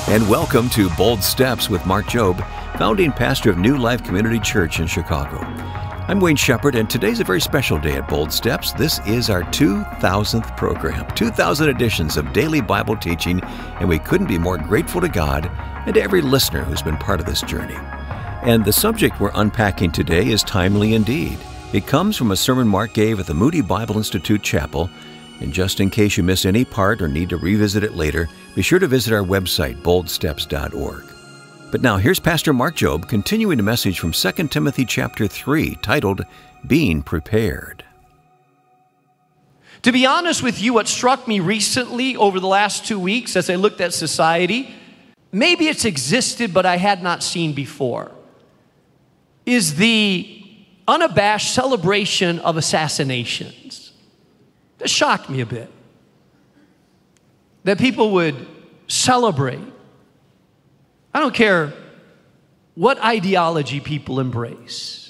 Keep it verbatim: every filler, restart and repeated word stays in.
And welcome to Bold Steps with Mark Jobe, founding pastor of New Life Community Church in Chicago. I'm Wayne Shepherd, and today's a very special day at Bold Steps. This is our two thousandth program, two thousand editions of daily Bible teaching, and we couldn't be more grateful to God and to every listener who's been part of this journey. And the subject we're unpacking today is timely indeed. It comes from a sermon Mark gave at the Moody Bible Institute Chapel. And just in case you miss any part or need to revisit it later, be sure to visit our website, bold steps dot org. But now here's Pastor Mark Jobe continuing a message from Second Timothy chapter three, titled, Being Prepared. To be honest with you, what struck me recently over the last two weeks as I looked at society, maybe it's existed but I had not seen before, is the unabashed celebration of assassinations. That shocked me a bit. That people would celebrate. I don't care what ideology people embrace.